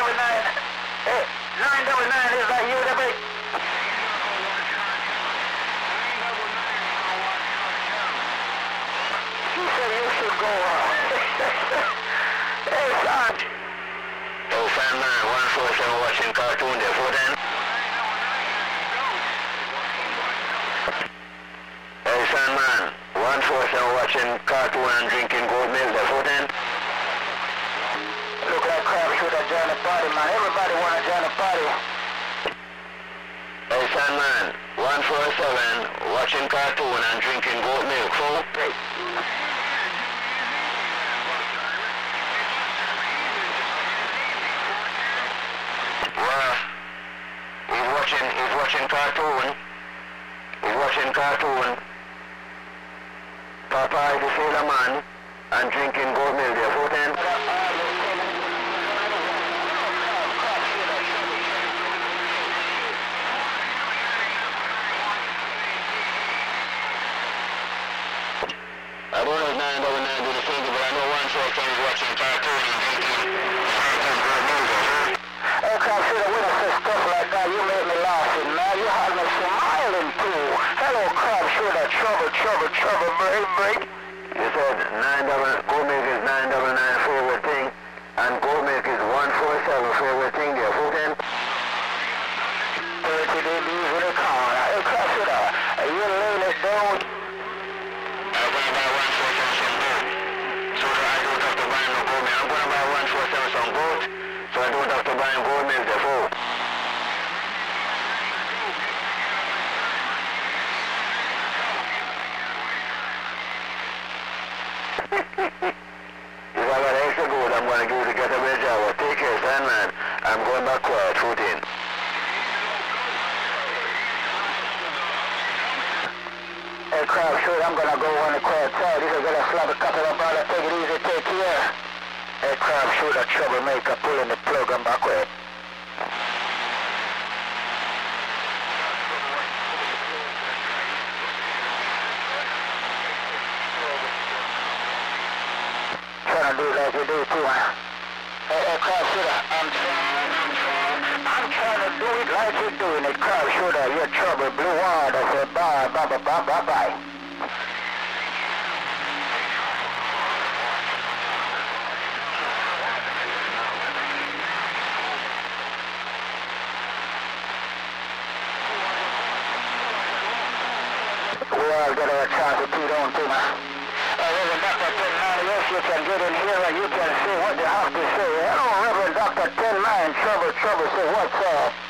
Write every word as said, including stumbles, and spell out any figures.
double nine. Hey, nine double nine, is that you, the big? He said you should go on. Hey, son. Oh, fan man, one four seven watching cartoon there, four ten. Hey, son man, one four seven watching cartoon and drinking gold milk there, four ten. Look like crap should have joined the party, man. Everybody want to join the party. Hey, son man, one four seven watching cartoon and drinking goat milk, fool. Hey. Well, he's watching, he's watching cartoon. He's watching cartoon. Popeye the Sailor Man and drinking goat milk there, four ten. I don't know if nine double nine do the same thing, but I know one four seven is watching cartoon and drinking goat milk there. Hey, crap should have when I say stuff like that, you made me laughing, man. You had me smiling too. Hello, crap should have trouble, trouble, trouble, break, break. You said nine double goat milk is nine double nine favorite thing, and goat milk is one four seven favorite thing there, four ten. Thirty degrees in the corner. Hey, crap should have. You laying it down. I'm gonna buy one four seven some goat, so that I don't have to buy no goat milk. I'm gonna buy one four seven some goat, so I don't have to buy goat milk therefore. If I got extra goat, I'm gonna give you the getaway job. Take care, son man. I'm going back quiet, fourteen. Hey, crap should I'm gonna go on the quiet side. This is gonna slap a couple of brother. Take it easy, take care. Hey, crap should a troublemaker pulling the plug on backward. Trying to do it like you do too, man. Hey, hey, crap should I'm trying, I'm trying. I'm trying to do it like you're doing it. Crap should your trouble blue water. Say bye, bye, bye, bye, bye, bye. We all get our chance to two down too, man. Uh, Reverend Doctor ten nine, yes, you can get in here and you can say what you have to say. Hello, Reverend Doctor ten nine, trouble, trouble, say what's up?